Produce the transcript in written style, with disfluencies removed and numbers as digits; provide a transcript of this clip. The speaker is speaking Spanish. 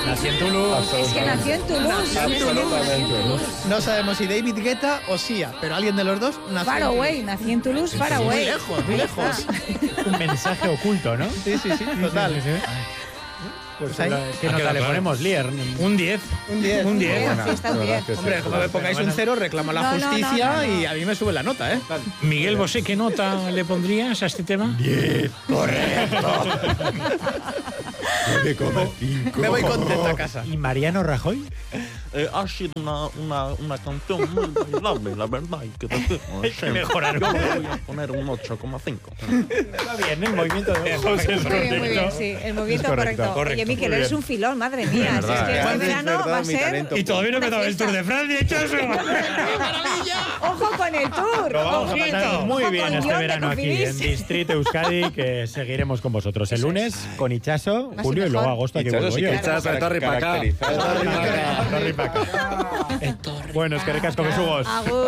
Nació en Toulouse. Es que nació en Toulouse. Absolutamente. No sabemos si David Guetta o Sia, pero alguien de los dos nació en Faraway, nací en Toulouse, Faraway. Muy lejos, muy lejos. Un mensaje oculto, ¿no? Sí, total. Sí. Pues ahí. ¿qué nota le ponemos, Lier? Un 10. Un 10. Un 10. Sí, está un 10. Hombre, como me pongáis un 0, reclamo la justicia no. y a mí me sube la nota, ¿eh? Miguel Bosé, ¿qué nota le pondrías a este tema? 10. Correcto. 9,5. Me voy contento a casa. ¿Y Mariano Rajoy? Ha sido una canción muy bailable, la verdad. Y que decimos, que mejorar. Yo le voy a poner un 8,5. Va bien, el movimiento de ojos es Muy bien, sí, el movimiento correcto. Oye, Miquel, eres un filón, madre mía. Si es que este verano va a ser... Y todavía no he empezado el Tour de Francia, Chaso. ¡Ojo con el tour! Lo vamos a pasar Ojito. muy Ojo bien con este John de verano aquí Cofidis. en Distrito Euskadi, que seguiremos con vosotros el lunes con Ichaso, Más y Julio y luego mejor. agosto aquí Ichazo vuelvo sí yo. que Ichazo, torre para acá. Torre para acá. Bueno, es que recasco, besugos. Agur.